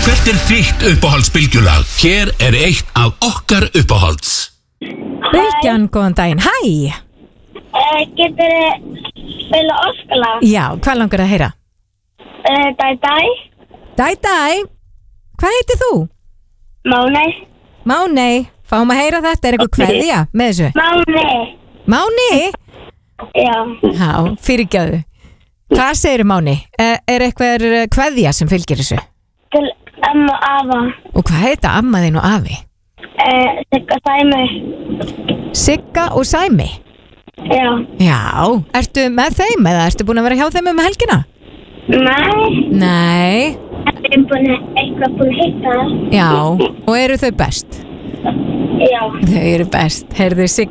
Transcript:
Hvert þitt uppáhaldsbylgjulag? Hér eitt af okkar uppáhalds. Bylgjan, góðan daginn, hæ! Geturðu spila óskalag? Já, hvað langar að heyra? Dæ, hvað heitir þú? Máney, fáum að heyra þetta, eitthvað kveðja með þessu? Máni? Já. Já, fyrirgjáðu. Hvað segirðu, Máni? Eitthvað kveðja sem fylgir þessu? Til amma og afa. Og hvað heita amma þín og afi? Sigga Sæmi. Sigga og Sæmi? Já. Já, ertu með þeim eða ertu búin að vera hjá þeim helgina? Nei. Ég er búin að hitta það. Já, og eru þau best? Já. Þau eru best. Heyrðu, Sigga